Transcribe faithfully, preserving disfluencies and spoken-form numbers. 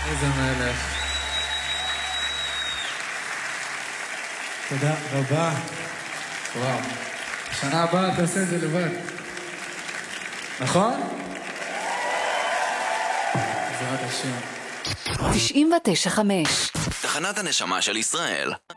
איזה מלך. תודה רבה. וואו. שנה הבאה תעשה את זה לבד. נכון? בעזרת השם. תשעים ותשע חמש תחנת הנשמה של ישראל.